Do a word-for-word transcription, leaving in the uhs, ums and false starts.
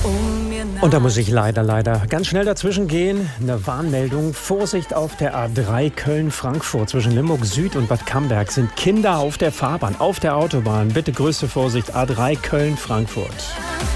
Und da muss ich leider, leider ganz schnell dazwischen gehen. Eine Warnmeldung. Vorsicht auf der A drei Köln-Frankfurt. Zwischen Limburg Süd und Bad Camberg sind Kinder auf der Fahrbahn, auf der Autobahn. Bitte größte Vorsicht, A drei Köln-Frankfurt.